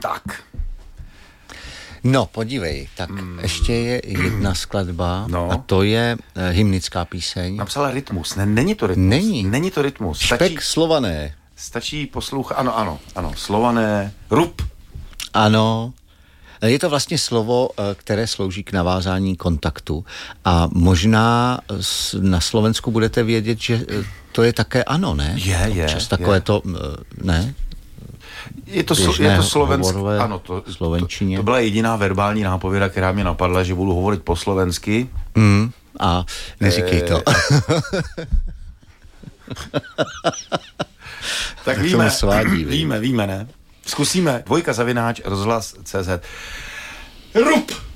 Tak. No, podívej, tak ještě je jedna skladba No. a to je hymnická píseň. Napsala rytmus. Není to rytmus. Není to rytmus. Špek Slované. Stačí poslouchat. Ano. Slované. Rup. Ano. Je to vlastně slovo, které slouží k navázání kontaktu a možná na Slovensku budete vědět, že to je také ano, ne? Je. Čas takové to, ne? Je to slovenské. Ano, to byla jediná verbální nápověda, která mě napadla, že budu hovorit po slovensky. A neříkej to. Tak víme, ne? Zkusíme. _rozhlas.cz. Rup!